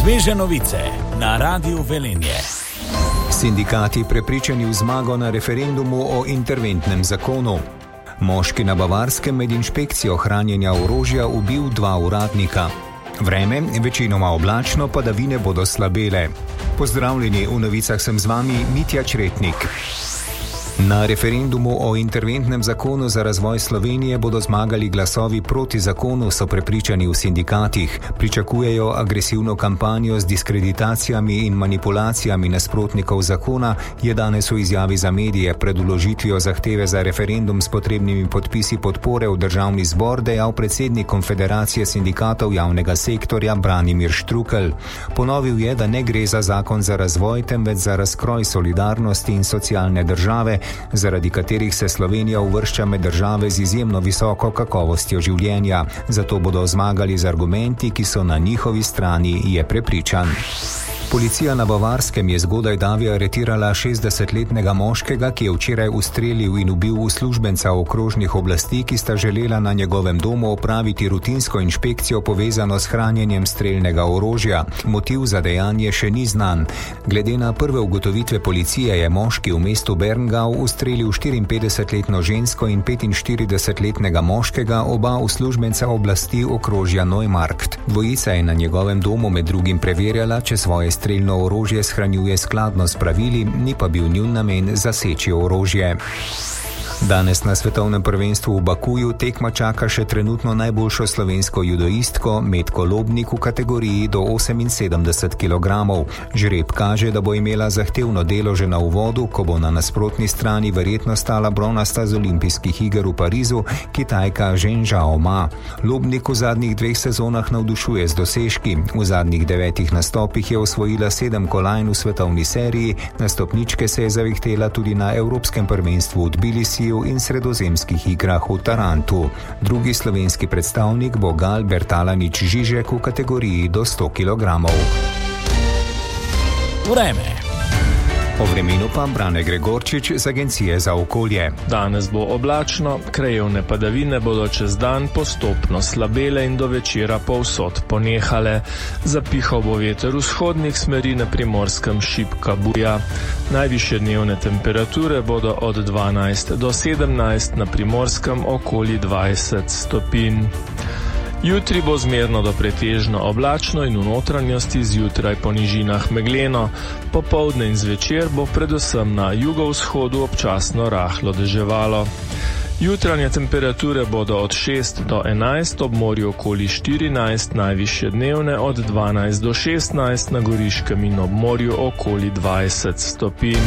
Sveže novice na Radiu Velenje. Sindikati prepričani v zmago na referendumu o interventnem zakonu. Moški na Bavarskem med inšpekcijo hranjenja orožja ubil 2 uradnika. Vreme, večinoma oblačno, padavine bodo slabele. Pozdravljeni, v novicah sem z vami Mitja Čretnik. Na referendumu o interventnem zakonu za razvoj Slovenije bodo zmagali glasovi proti zakonu, so prepričani v sindikatih. Pričakujejo agresivno kampanjo z diskreditacijami in manipulacijami nasprotnikov zakona, je danes v izjavi za medije pred vložitvijo zahteve za referendum s potrebnimi podpisi podpore v državni zbor dejal predsednik Konfederacije sindikatov javnega sektorja Branimir Štrukelj. Ponovil je, da ne gre za zakon za razvoj, temveč za razkroj solidarnosti in socialne države, zaradi katerih se Slovenija uvršča med države z izjemno visoko kakovostjo življenja. Zato bodo zmagali z argumenti, ki so na njihovi strani, je prepričan. Policija na Bavarskem je zgodaj davi aretirala 60-letnega moškega, ki je včeraj ustrelil in ubil uslužbenca okrožnih oblasti, ki sta želela na njegovem domu opraviti rutinsko inšpekcijo povezano s hranjenjem strelnega orožja. Motiv za dejanje še ni znan. Glede na prve ugotovitve policije je moški v mestu Berngau ustrelil 54-letno žensko in 45-letnega moškega, oba uslužbenca oblasti okrožja Neumarkt. Dvojica je na njegovem domu med drugim preverjala, če svoje strelno orožje shranjuje skladno s pravili, ni pa bil njun namen zaseči orožje. Danes na svetovnem prvenstvu v Bakuju tekma čaka še trenutno najboljšo slovensko judoistko Metko Lobnik v kategoriji do 78 kg. Žreb kaže, da bo imela zahtevno delo že na uvodu, ko bo na nasprotni strani verjetno stala bronasta z olimpijskih iger v Parizu, Kitajka Zheng Zhaoma. Lobnik v zadnjih 2 sezonah navdušuje z dosežki. V zadnjih 9 nastopih je osvojila 7 kolajn v svetovni seriji, na stopničke se je zavihtela tudi na evropskem prvenstvu v Tbilisiju in sredozemskih igrah v Tarantu. Drugi slovenski predstavnik bo Gal Bertalanič Žižek v kategoriji do 100 kg. Vreme. O vremenu pa Brane Gregorčič z Agencije za okolje. Danes bo oblačno, krajevne padavine bodo čez dan postopno slabele in do večera povsod ponehale. Zapihal bo veter vzhodnih smeri, na Primorskem šibka buja. Najvišje dnevne temperature bodo od 12 do 17, na Primorskem okoli 20 stopinj. Jutri bo zmerno do pretežno oblačno in v notranjosti zjutraj po nižinah megleno. Popoldne in zvečer bo predvsem na jugovzhodu občasno rahlo deževalo. Jutranje temperature bodo od 6 do 11, ob morju okoli 14, najvišje dnevne od 12 do 16, na Goriškem in ob morju okoli 20 stopinj.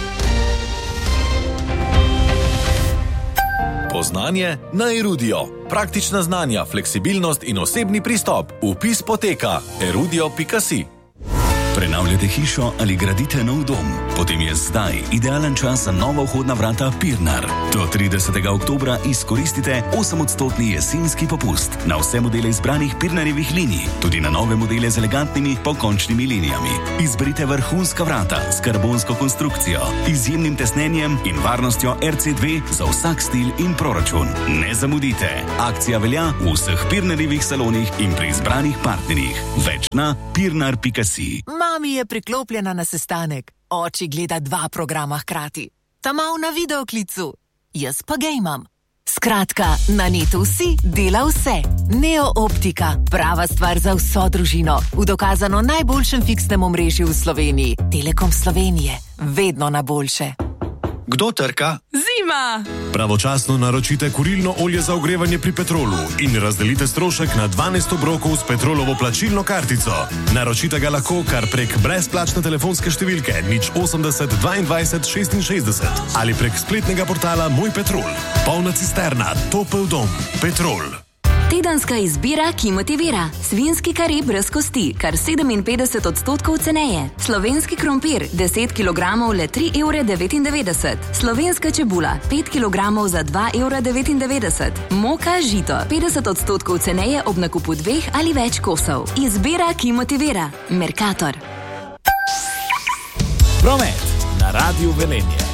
Poznanje na Erudio. Praktična znanja, fleksibilnost in osebni pristop. Vpis poteka erudio.si. Prenavljate hišo ali gradite nov dom? Potem je zdaj idealen čas za nova vhodna vrata Pirnar. Do 30. oktobra izkoristite 8% jesenski popust na vse modele izbranih Pirnarjevih linij, tudi na nove modele z elegantnimi pokončnimi linijami. Izberite vrhunska vrata s karbonsko konstrukcijo, izjemnim tesnenjem in varnostjo RC2 za vsak stil in proračun. Ne zamudite! Akcija velja v vseh Pirnarjevih salonih in pri izbranih partnerjih. Več na pirnar.si. Mami je priklopljena na sestanek. Oči gleda 2 programa hkrati. Ta mal na videoklicu. Jaz pa gejmam. Skratka, na netu vsi dela vse. Neo Optika. Prava stvar za vso družino. V dokazano najboljšem fiksnem omrežju v Sloveniji. Telekom Slovenije. Vedno na boljše. Kdo trka? Zima! Pravočasno naročite kurilno olje za ogrevanje pri Petrolu in razdelite strošek na 12 obrokov s Petrolovo plačilno kartico. Naročite ga lahko kar prek brezplačne telefonske številke 080 22 66 ali prek spletnega portala Moj Petrol. Polna cisterna, topel dom. Petrol. Tedenska izbira, ki motivira. Svinjski kari brez kosti, kar 57% ceneje. Slovenski krompir, 10 kg le 3,99 €. Slovenska čebula, 5 kg za 2,99 €. Moka žito, 50% ceneje ob nakupu 2 ali več kosov. Izbira, ki motivira. Mercator. Promet na Radiu Velenje.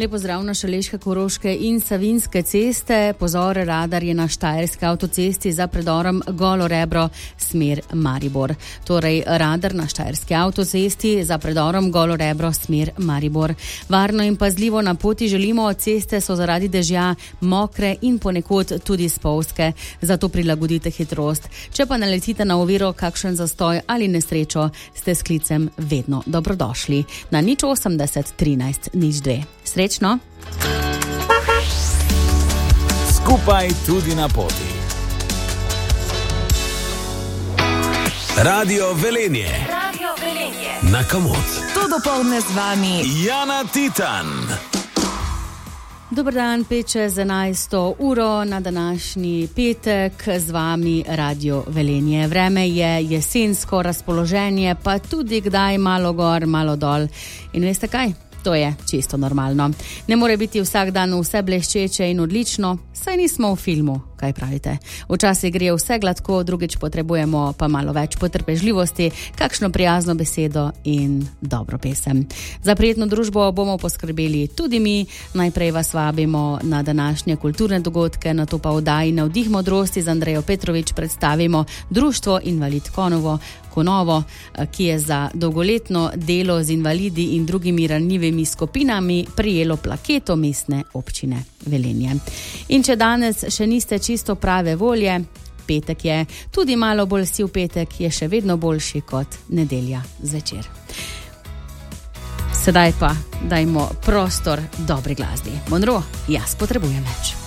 Lepo zdrav na Šaleške, Koroške in Savinjske ceste. Pozor, radar je na Štajerski avtocesti za predorom Golo Rebro, smer Maribor. Torej, radar na Štajerski avtocesti za predorom Golo Rebro, smer Maribor. Varno in pazljivo na poti želimo, ceste so zaradi dežja mokre in ponekod tudi spolzke, zato prilagodite hitrost. Če pa naletite na oviro, kakšen zastoj ali nesrečo, ste s klicem vedno dobrodošli na 080 13 02. Srečno! Skupaj tudi na poti. Radio Velenje. Na Komod. To dopoldne z vami Jana Titan. Dober dan, 5:11 uro na današnji petek, z vami Radio Velenje. Vreme je jesensko razpoloženje, pa tudi kdaj malo gor, malo dol. In veste kaj? To je čisto normalno. Ne more biti vsak dan vse bleščeče in odlično, saj nismo v filmu, kaj pravite. Včasih gre vse gladko, drugič potrebujemo pa malo več potrpežljivosti, kakšno prijazno besedo in dobro pesem. Za prijetno družbo bomo poskrbeli tudi mi. Najprej vas vabimo na današnje kulturne dogodke, nato pa oddaji Navdih modrosti z Andrejo Petrovič predstavimo Društvo Invalid Konovo, ki je za dolgoletno delo z invalidi in drugimi ranljivimi skupinami prijelo plaketo Mestne občine Velenje. In če danes še niste čisto prave volje, petek je, tudi malo bolj siv petek je še vedno boljši kot nedelja zvečer. Sedaj pa dajmo prostor dobri glasbi. Monroe, jaz potrebujem več.